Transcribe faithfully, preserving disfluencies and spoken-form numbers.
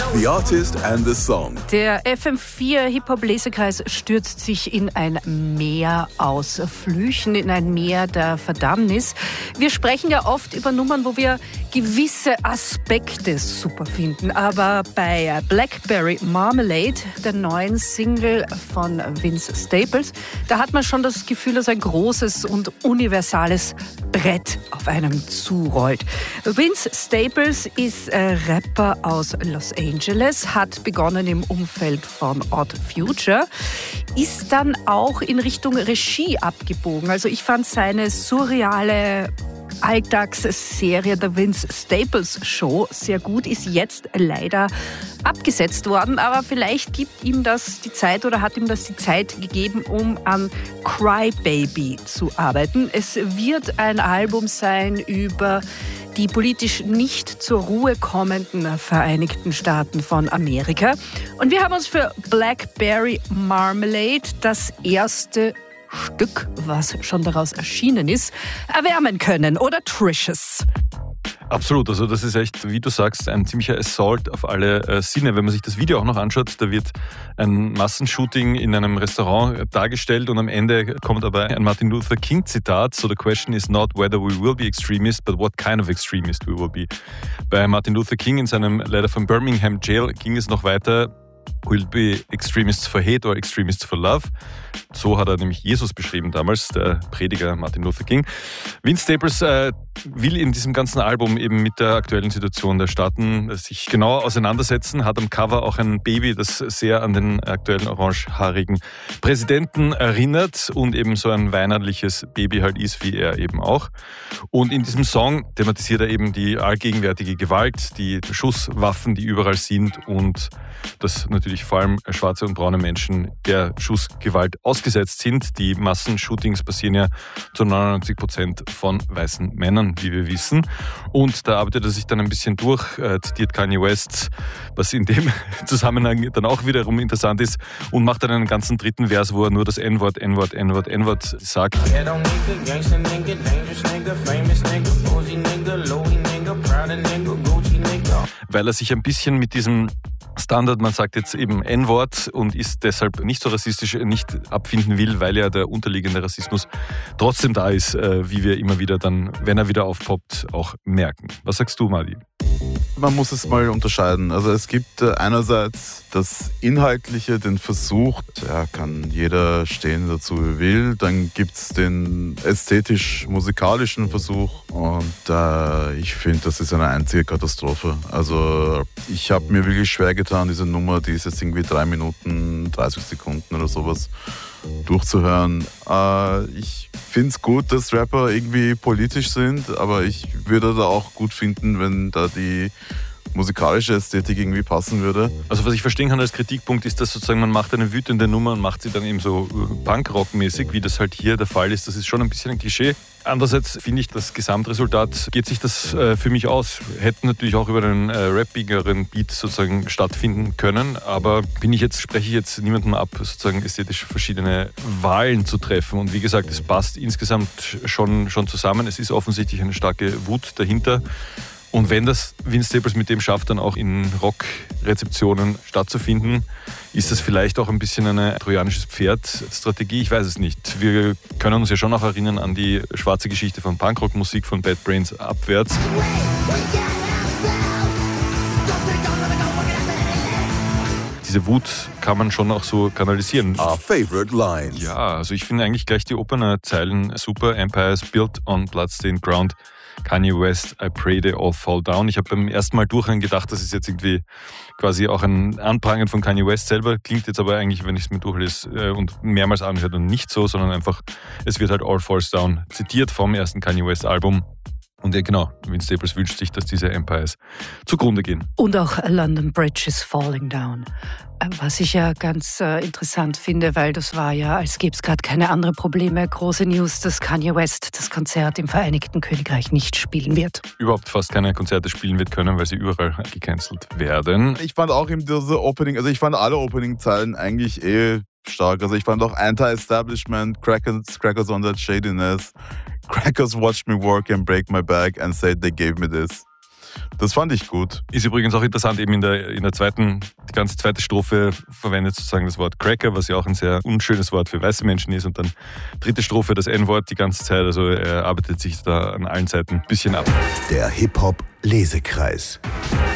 The artist and the song. Der F M vier Hip-Hop-Lesekreis stürzt sich in ein Meer aus Flüchen, in ein Meer der Verdammnis. Wir sprechen ja oft über Nummern, wo wir gewisse Aspekte super finden. Aber bei Blackberry Marmalade, der neuen Single von Vince Staples, da hat man schon das Gefühl, dass ein großes und universales Brett auf einem zurollt. Vince Staples ist äh, Rapper aus Los Angeles, hat begonnen im Umfeld von Odd Future, ist dann auch in Richtung Regie abgebogen. Also ich fand seine surreale Alltagsserie The Vince Staples Show sehr gut, ist jetzt leider abgesetzt worden, aber vielleicht gibt ihm das die Zeit oder hat ihm das die Zeit gegeben, um an Cry Baby zu arbeiten. Es wird ein Album sein über die politisch nicht zur Ruhe kommenden Vereinigten Staaten von Amerika. Und wir haben uns für Blackberry Marmalade das erste Stück, was schon daraus erschienen ist, erwärmen können, oder Tricious? Absolut, also das ist echt, wie du sagst, ein ziemlicher Assault auf alle äh, Sinne. Wenn man sich das Video auch noch anschaut, da wird ein Massenshooting in einem Restaurant dargestellt und am Ende kommt aber ein Martin Luther King Zitat, so the question is not whether we will be extremists, but what kind of extremist we will be. Bei Martin Luther King in seinem Letter from Birmingham Jail ging es noch weiter, will be extremists for hate or extremists for love. So hat er nämlich Jesus beschrieben damals, der Prediger Martin Luther King. Vince Staples äh, will in diesem ganzen Album eben mit der aktuellen Situation der Staaten sich genau auseinandersetzen, hat am Cover auch ein Baby, das sehr an den aktuellen orangehaarigen Präsidenten erinnert und eben so ein weinerliches Baby halt ist, wie er eben auch. Und in diesem Song thematisiert er eben die allgegenwärtige Gewalt, die Schusswaffen, die überall sind und dass natürlich vor allem schwarze und braune Menschen der Schussgewalt ausgesetzt sind. Die Massenshootings passieren ja zu neunundneunzig Prozent von weißen Männern, wie wir wissen. Und da arbeitet er sich dann ein bisschen durch, äh, zitiert Kanye West, was in dem Zusammenhang dann auch wiederum interessant ist, und macht dann einen ganzen dritten Vers, wo er nur das N-Wort, N-Wort, N-Wort, N-Wort sagt. Weil er sich ein bisschen mit diesem Standard, man sagt jetzt eben N-Wort und ist deshalb nicht so rassistisch, nicht abfinden will, weil ja der unterliegende Rassismus trotzdem da ist, wie wir immer wieder dann, wenn er wieder aufpoppt, auch merken. Was sagst du, Madi? Man muss es mal unterscheiden. Also es gibt einerseits das Inhaltliche, den Versuch, ja, kann jeder stehen dazu, wie will. Dann gibt es den ästhetisch-musikalischen Versuch und äh, ich finde, das ist eine einzige Katastrophe. Also ich habe mir wirklich schwer getan, diese Nummer, die ist jetzt irgendwie drei Minuten, dreißig Sekunden oder sowas, durchzuhören. Äh, ich finde es gut, dass Rapper irgendwie politisch sind, aber ich würde da auch gut finden, wenn da die musikalische Ästhetik irgendwie passen würde. Also was ich verstehen kann als Kritikpunkt ist, dass sozusagen man macht eine wütende Nummer und macht sie dann eben so Punkrock-mäßig, wie das halt hier der Fall ist. Das ist schon ein bisschen ein Klischee. Andererseits finde ich, das Gesamtresultat geht sich das äh, für mich aus. Hätten natürlich auch über einen äh, rappigeren Beat sozusagen stattfinden können, aber bin ich jetzt, spreche ich jetzt niemandem ab, sozusagen ästhetisch verschiedene Wahlen zu treffen. Und wie gesagt, es passt insgesamt schon, schon zusammen. Es ist offensichtlich eine starke Wut dahinter. Und wenn das Vince Staples mit dem schafft, dann auch in Rock-Rezeptionen stattzufinden, ist das vielleicht auch ein bisschen eine trojanisches Pferd-Strategie? Ich weiß es nicht. Wir können uns ja schon noch erinnern an die schwarze Geschichte von Punkrock-Musik von Bad Brains abwärts. Diese Wut kann man schon auch so kanalisieren. Our favorite lines. Ja, also ich finde eigentlich gleich die Opener-Zeilen super. Empires built on bloodstained ground. Kanye West, I pray they all fall down. Ich habe beim ersten Mal durchhören gedacht, das ist jetzt irgendwie quasi auch ein Anprangern von Kanye West selber. Klingt jetzt aber eigentlich, wenn ich es mir durchlese und mehrmals anhört, und nicht so, sondern einfach, es wird halt All Falls Down zitiert vom ersten Kanye West Album. Und ja, genau, Vince Staples wünscht sich, dass diese Empires zugrunde gehen. Und auch London Bridge is falling down. Was ich ja ganz äh, interessant finde, weil das war ja, als gäbe es gerade keine anderen Probleme, große News, dass Kanye West das Konzert im Vereinigten Königreich nicht spielen wird. Überhaupt fast keine Konzerte spielen wird können, weil sie überall gecancelt werden. Ich fand auch eben diese Opening, also ich fand alle Opening-Zeilen eigentlich eh stark. Also ich fand auch Anti-Establishment, Crackers, Crackers on that Shadiness, Crackers watched me work and break my back and said they gave me this. Das fand ich gut. Ist übrigens auch interessant, eben in der, in der zweiten, die ganze zweite Strophe verwendet sozusagen das Wort Cracker, was ja auch ein sehr unschönes Wort für weiße Menschen ist. Und dann dritte Strophe das N-Wort die ganze Zeit. Also er arbeitet sich da an allen Seiten ein bisschen ab. Der Hip-Hop-Lesekreis.